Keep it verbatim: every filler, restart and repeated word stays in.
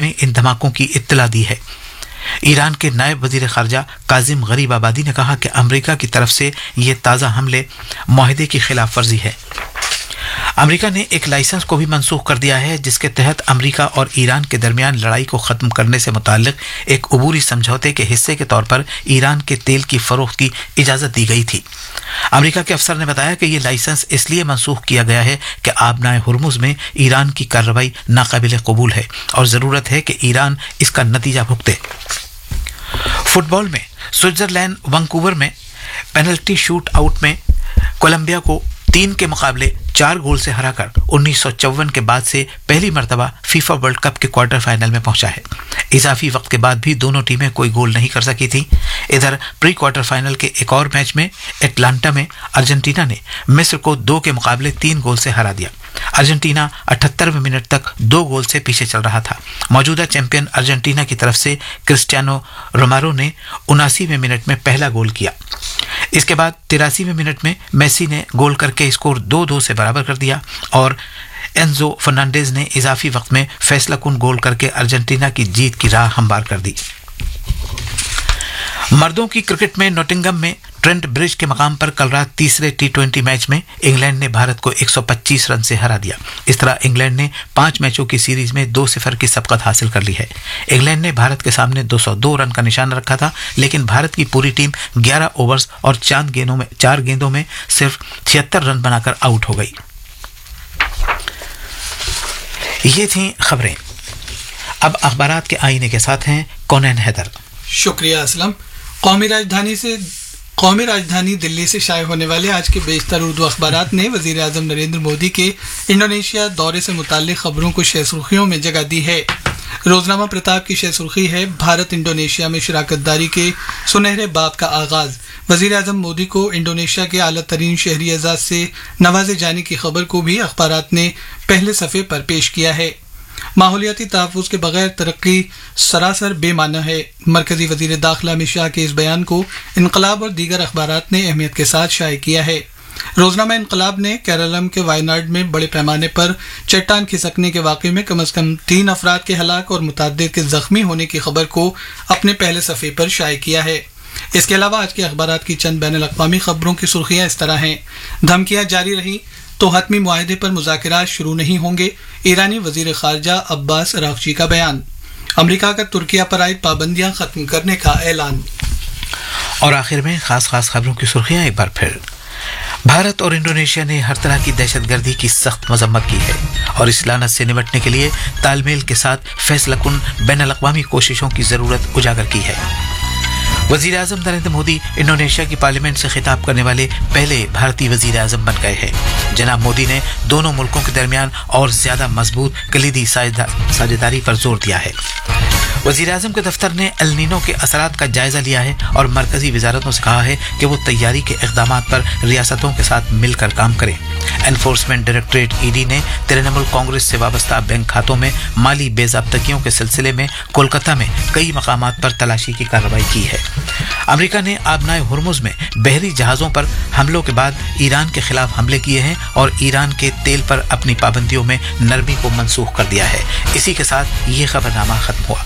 نے इन धमाकों की इत्तला दी है। ईरान के नायब वजीर खारजा काजिम गरीब आबादी ने कहा कि अमेरिका की तरफ से ये ताज़ा हमले मुआहदे की खिलाफ वर्जी है। अमेरिका ने एक लाइसेंस को भी मनसूख कर दिया है जिसके तहत अमेरिका और ईरान के दरमियान लड़ाई को ख़त्म करने से मुताल्लिक एक अबूरी समझौते के हिस्से के तौर पर ईरान के तेल की फरोख्त की इजाज़त दी गई थी। अमेरिका के अफसर ने बताया कि यह लाइसेंस इसलिए मनसूख किया गया है कि आबनाए हुर्मुज़ में ईरान की कार्रवाई नाकाबिल कबूल है और ज़रूरत है कि ईरान इसका नतीजा भुगते। फुटबॉल में स्विट्जरलैंड वैंकूवर में पेनल्टी शूट आउट में कोलंबिया को तीन के मुकाबले चार गोल से हराकर उन्नीस सौ चौवन के बाद से पहली मर्तबा फीफा वर्ल्ड कप के क्वार्टर फाइनल में पहुंचा है। इजाफी वक्त के बाद भी दोनों टीमें कोई गोल नहीं कर सकी थी। इधर प्री क्वार्टर फाइनल के एक और मैच में एटलांटा में अर्जेंटीना ने मिस्र को दो के मुकाबले तीन गोल से हरा दिया। अर्जेंटीना अठहत्तरवें मिनट तक दो गोल से पीछे चल रहा था। मौजूदा चैंपियन अर्जेंटीना की तरफ से क्रिस्टियानो रोमेरो ने उनासीवें मिनट में पहला गोल किया। इसके बाद तिरासीवें मिनट में मेसी ने गोल करके स्कोर दो दो से बराबर कर दिया और एंजो फर्नांडेज ने इजाफी वक्त में फैसलाकुन गोल करके अर्जेंटीना की जीत की राह हमवार कर दी। मर्दों की क्रिकेट में नॉटिंघम में ट्रेंट ब्रिज के मकाम पर कल रात तीसरे टी ट्वेंटी मैच में इंग्लैंड ने भारत को एक सौ पच्चीस रन से हरा दिया। इस तरह इंग्लैंड ने पांच मैचों की सीरीज में दो सिफर की सबकत हासिल कर ली है। इंग्लैंड ने भारत के सामने दो सौ दो रन का निशान रखा था, लेकिन भारत की पूरी टीम ग्यारह ओवर्स और चार गेंदों में चार गेंदों में सिर्फ छिहत्तर रन बनाकर आउट हो गई। ये थी खबरें। अब अखबारात के आईने के साथ हैं कौनैन हैदर। शुक्रिया असलम। कौमी राजधानी से कौमी राजधानी दिल्ली से शाये होने वाले आज के बेशतर उर्दू अखबारात ने वजीर आज़म नरेंद्र मोदी के इंडोनेशिया दौरे से मुताल्लिक खबरों को शह सुर्खियों में जगह दी है। रोजनामा प्रताप की शह सुर्खी है, भारत इंडोनेशिया में शराकतदारी के सुनहरे बाब का आगाज। वजीर आज़म मोदी को इंडोनेशिया के आला तरीन शहरी एजाज से नवाजे जाने की खबर को भी अखबारात ने पहले सफ़े पर पेश किया है। माहौलियाती तहफ़्फ़ुज़ के बगैर तरक्की सरासर बेमाना है। मरकजी वजीर दाखिला अमित शाह के इस बयान को इनकलाब और दीगर अखबारात ने अहमियत के साथ शाये किया है। रोजनामा इनकलाब ने केरलम के वायनाड में बड़े पैमाने पर चट्टान खिसकने के वाक़े में कम अज कम तीन अफराद के हलाक और मुतअद्दिद के जख्मी होने की खबर को अपने पहले सफ़े पर शाये किया है। इसके अलावा आज के अखबारात की चंद बैनुल अक़वामी खबरों की सुर्खियाँ इस तरह हैं। धमकियाँ जारी रही तो हतमी मुआहदे पर मुज़ाकरात शुरू नहीं होंगे, ईरानी वजीर खारजा अब्बास अराग़ची का बयान। अमरीका का तुर्किया पर आयद पाबंदियां खत्म करने का ऐलान। और आखिर में खास खास खबरों की सुर्खियां एक बार फिर। भारत और इंडोनेशिया ने हर तरह की दहशतगर्दी की सख्त मजम्मत की है और इस लानत से निपटने के लिए तालमेल के साथ फैसलाकुन बैनुल अक़वामी कोशिशों की जरूरत उजागर की है। वजीर आज़म नरेंद्र मोदी इंडोनेशिया की पार्लियामेंट से खिताब करने वाले पहले भारतीय वजीर आज़म बन गए हैं। जनाब मोदी ने दोनों मुल्कों के दरमियान और ज्यादा मजबूत कलीदी साझेदारी पर जोर दिया है। वजीर आज़म के दफ्तर ने एल नीनो के असरात का जायजा लिया है और मरकजी वजारतों से कहा है कि वो तैयारी के इक़दामात पर रियासतों के साथ मिलकर काम करें। एनफोर्समेंट डायरेक्टरेट ईडी ने तृणमूल कांग्रेस से वाबस्ता बैंक खातों में माली बेज़ाब्तगियों के सिलसिले में कोलकाता में कई मकामात पर तलाशी की कार्रवाई की है। अमेरिका ने आबनाए हुर्मुज़ में बहरी जहाज़ों पर हमलों के बाद ईरान के खिलाफ हमले किए हैं और ईरान के तेल पर अपनी पाबंदियों में नरमी को मनसूख कर दिया है। इसी के साथ ये खबरनामा खत्म हुआ।